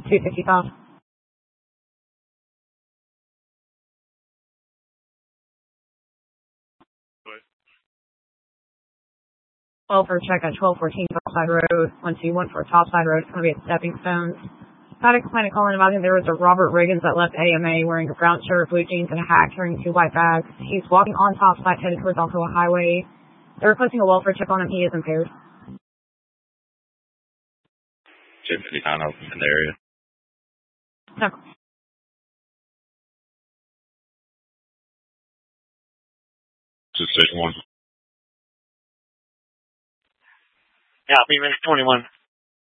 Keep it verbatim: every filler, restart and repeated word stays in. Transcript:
two fifty-five. Welfare check at twelve fourteen Topside Road, one two one four Topside Road. It's going to be at Stepping Stones. Had a complaint calling about him. There was a Robert Riggins that left A M A wearing a brown shirt, blue jeans, and a hat, carrying two white bags. He's walking on Topside, headed towards Alcoa Highway. They're requesting a welfare check on him. He is impaired. two fifty-nine open in the area. No. Just station one. Yeah, we twenty-one.